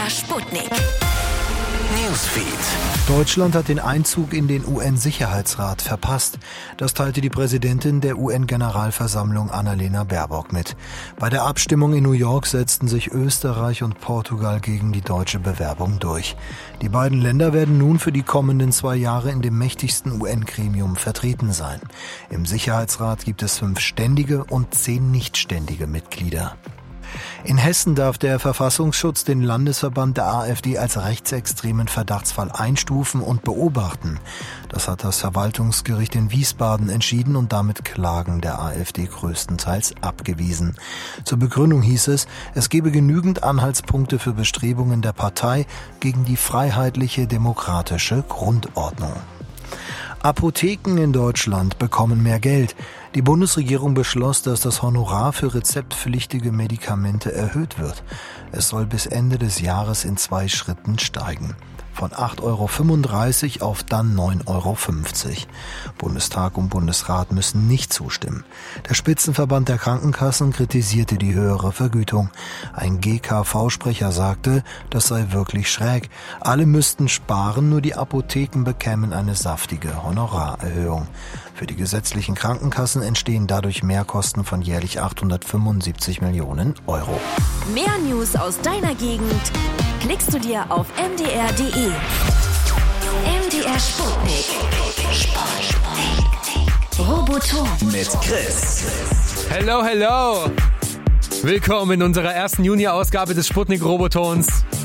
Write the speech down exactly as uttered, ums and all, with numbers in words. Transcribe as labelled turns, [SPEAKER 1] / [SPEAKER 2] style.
[SPEAKER 1] der Sputnik.
[SPEAKER 2] Newsfeed.
[SPEAKER 3] Deutschland hat den Einzug in den U N-Sicherheitsrat verpasst. Das teilte die Präsidentin der U N-Generalversammlung Annalena Baerbock mit. Bei der Abstimmung in New York setzten sich Österreich und Portugal gegen die deutsche Bewerbung durch. Die beiden Länder werden nun für die kommenden zwei Jahre in dem mächtigsten U N-Gremium vertreten sein. Im Sicherheitsrat gibt es fünf ständige und zehn nichtständige Mitglieder. In Hessen darf der Verfassungsschutz den Landesverband der AfD als rechtsextremen Verdachtsfall einstufen und beobachten. Das hat das Verwaltungsgericht in Wiesbaden entschieden und damit Klagen der AfD größtenteils abgewiesen. Zur Begründung hieß es, es gebe genügend Anhaltspunkte für Bestrebungen der Partei gegen die freiheitliche demokratische Grundordnung. Apotheken in Deutschland bekommen mehr Geld. Die Bundesregierung beschloss, dass das Honorar für rezeptpflichtige Medikamente erhöht wird. Es soll bis Ende des Jahres in zwei Schritten steigen. Von acht Euro fünfunddreißig auf dann neun Euro fünfzig. Bundestag und Bundesrat müssen nicht zustimmen. Der Spitzenverband der Krankenkassen kritisierte die höhere Vergütung. Ein G K V-Sprecher sagte, das sei wirklich schräg. Alle müssten sparen, nur die Apotheken bekämen eine saftige Honorarerhöhung. Für die gesetzlichen Krankenkassen entstehen dadurch Mehrkosten von jährlich achthundertfünfundsiebzig Millionen Euro.
[SPEAKER 1] Mehr News aus deiner Gegend klickst du dir auf m d r punkt d e. M D R Sputnik. Sputnik. Roboton.
[SPEAKER 2] Mit Chris.
[SPEAKER 4] Hello, hello. Willkommen in unserer ersten Juni-Ausgabe des Sputnik Robotons.